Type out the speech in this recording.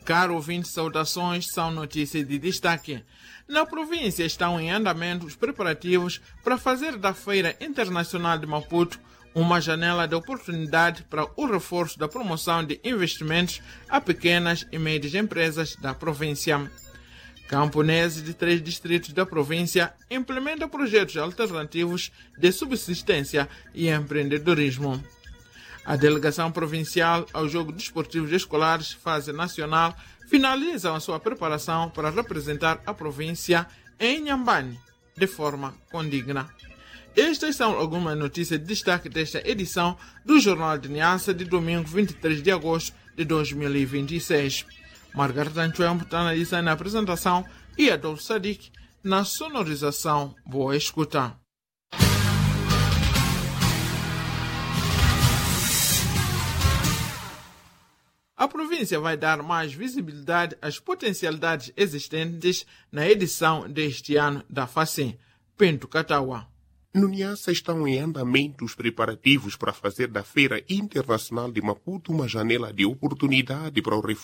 Caro ouvinte, saudações, são notícias de destaque. Na província estão em andamento os preparativos para fazer da Feira Internacional de Maputo uma janela de oportunidade para o reforço da promoção de investimentos a pequenas e médias empresas da província. Camponeses de 3 distritos da província implementam projetos alternativos de subsistência e empreendedorismo. A delegação provincial aos Jogos Desportivos Escolares, fase nacional, finaliza a sua preparação para representar a província em Inhambane de forma condigna. Estas são algumas notícias de destaque desta edição do Jornal de Niassa de domingo 23 de agosto de 2026. Margarida Anchoembo está analisa na apresentação e Adolfo Sadiq na sonorização. Boa escuta. A província vai dar mais visibilidade às potencialidades existentes na edição deste ano da FACEN. Pinto Katawa. No Niassa estão em andamento os preparativos para fazer da Feira Internacional de Maputo uma janela de oportunidade para o reforço